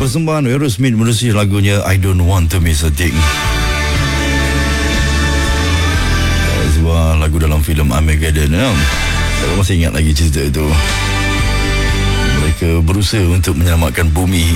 persembahan Aerosmith menerusi lagunya I Don't Want to Miss a Thing. Sebuah lagu dalam filem Armageddon. Saya masih ingat lagi cerita itu. Mereka berusaha untuk menyelamatkan bumi.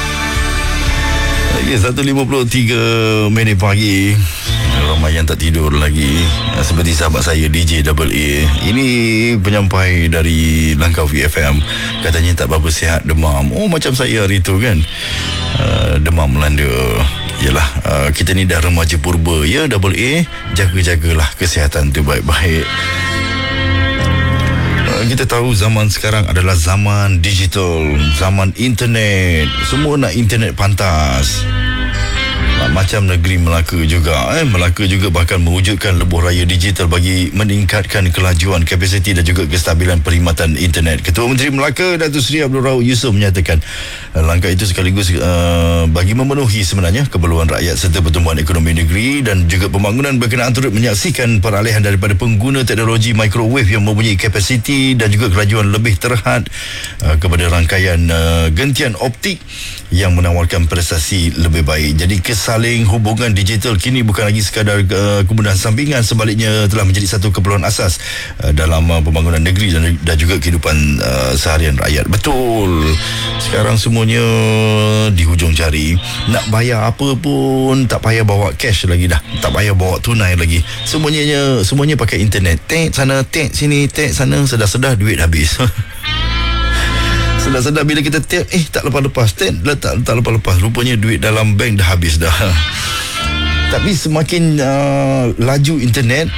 Lagi 1.53 minit pagi. Ramai yang tak tidur lagi. Seperti sahabat saya DJ AA. Ini penyampai dari Langkawi FM. Katanya tak berapa sihat, demam. Oh, macam saya hari tu kan. Demam melanda. Yalah, kita ni dah remaja purba ya, AA. Jaga-jagalah kesihatan tu baik-baik. Kita tahu zaman sekarang adalah zaman digital, zaman internet. Semua nak internet pantas. Macam negeri Melaka juga. Melaka juga bahkan mewujudkan lebuh raya digital bagi meningkatkan kelajuan, kapasiti dan juga kestabilan perkhidmatan internet. Ketua Menteri Melaka Datuk Seri Abdul Rauf Yusof menyatakan langkah itu sekaligus bagi memenuhi sebenarnya keperluan rakyat serta pertumbuhan ekonomi negeri, dan juga pembangunan berkenaan turut menyaksikan peralihan daripada pengguna teknologi microwave yang mempunyai kapasiti dan juga kelajuan lebih terhad kepada rangkaian gentian optik yang menawarkan prestasi lebih baik. Jadi kesaling hubungan digital kini bukan lagi sekadar kemudahan sampingan, sebaliknya telah menjadi satu keperluan asas dalam pembangunan negeri dan juga kehidupan seharian rakyat. Betul. Sekarang semuanya di hujung jari. Nak bayar apa pun tak payah bawa cash lagi dah. Tak payah bawa tunai lagi. Semuanya pakai internet. Tek sana, tek sini, tek sana, sedar-sedar duit habis. Sedar-sedar bila kita tap, tak lepas-lepas, tak lepas-lepas, rupanya duit dalam bank dah habis dah. Tapi semakin laju internet,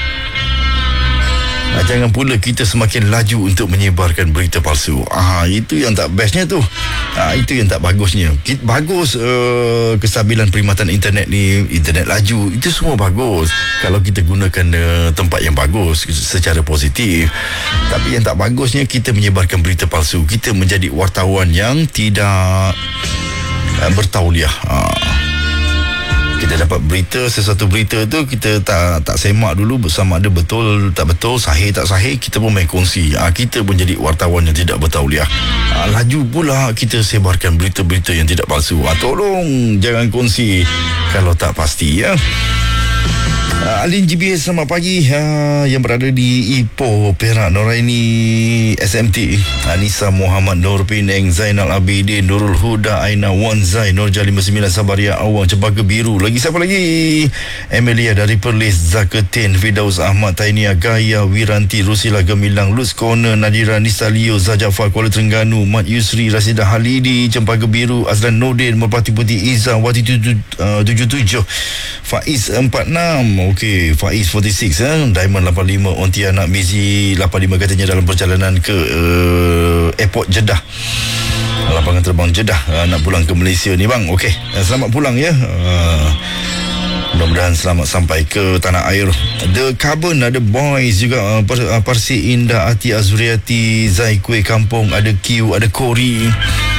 jangan pula kita semakin laju untuk menyebarkan berita palsu. Itu yang tak bestnya tu. Itu yang tak bagusnya. Bagus kestabilan perkhidmatan internet ni, internet laju, itu semua bagus kalau kita gunakan tempat yang bagus secara positif. Tapi yang tak bagusnya kita menyebarkan berita palsu. Kita menjadi wartawan yang tidak bertauliah. Kita dapat berita, sesuatu berita tu kita tak semak dulu bersama ada betul tak betul, sahih tak sahih, kita pun main kongsi. Kita pun jadi wartawan yang tidak bertauliah. Laju pula kita sebarkan berita-berita yang tidak palsu. Tolong jangan kongsi kalau tak pasti ya. Alin GBS, selamat pagi. Yang berada di Ipoh, Perak, Noraini SMT, Anissa Muhammad, Nur Penang, Zainal Abidin, Nurul Huda, Aina Wanzai, Nurja 59, Sabaria Awang, Cempaka Biru. Lagi siapa lagi? Emilia dari Perlis, Zaketin, Fidaus Ahmad, Tainia Gaya, Wiranti, Rusila Gemilang, Luz Corner, Nadira Nistalio, Zajafar, Kuala Terengganu, Mat Yusri, Rasidah Halidi, Cempaka Biru, Azlan Nordin, Merpati Putih, Izzah, Wati 77, Faiz 46. Okey, Faiz 46, Diamond 85, Ontianak Mizi 85 katanya dalam perjalanan ke airport Jeddah, lapangan terbang Jeddah, nak pulang ke Malaysia ni bang. Okey, selamat pulang ya. Mudah-mudahan selamat sampai ke tanah air. The Carbon, ada Boys juga, Parsi Indah, Ati Azriati, Zai Kuih Kampung, ada Q, ada Kori,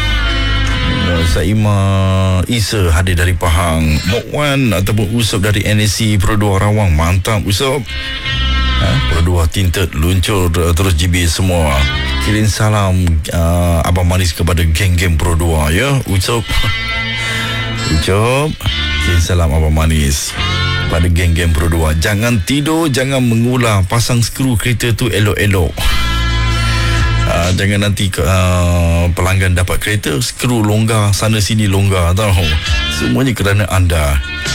Saima Isa hadir dari Pahang, Mokwan ataupun Usop dari NSC Pro 2 Rawang. Mantap Usop. Pro 2 Tinted luncur terus GB semua. Kirim salam Abang Manis kepada geng-geng Pro 2 ya Usop. Kirim salam Abang Manis pada geng-geng Pro 2. Jangan tidur, jangan mengular, pasang skru kereta tu elok-elok. Jangan nanti pelanggan dapat kereta, skru longgar, sana sini longgar, tahu. Semuanya kerana anda.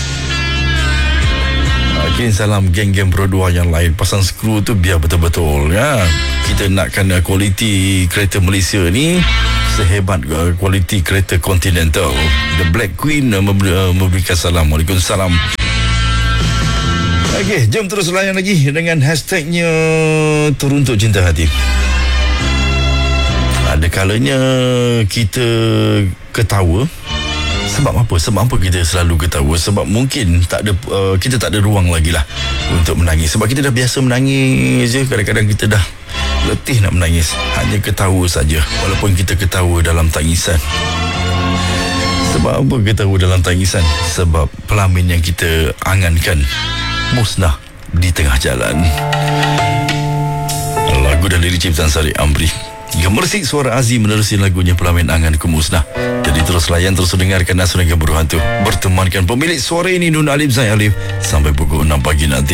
Kirim salam geng-geng Pro 2 yang lain. Pasang skru tu biar betul-betul ya. Kita nakkan kualiti kereta Malaysia ni sehebat kualiti kereta Continental. The Black Queen memberikan salam. Waalaikumsalam. Okey, jom terus layan lagi dengan hashtagnya Teruntuk Cinta Hati. Ada kalanya kita ketawa. Sebab apa? Sebab apa kita selalu ketawa? Sebab mungkin kita tak ada ruang lagi lah untuk menangis. Sebab kita dah biasa menangis je. Kadang-kadang kita dah letih nak menangis. Hanya ketawa saja, walaupun kita ketawa dalam tangisan. Sebab apa ketawa dalam tangisan? Sebab pelamin yang kita angankan musnah di tengah jalan. Lagu dari ciptaan Sari Amri. Gemersik suara Azzi menerusi lagunya Pelamin Angan Kumusnah. Jadi terus layan, terus dengarkan Asrama Berhantu. Bertemankan pemilik suara ini Nun Alif Zain Alif sampai pukul 6 pagi nanti.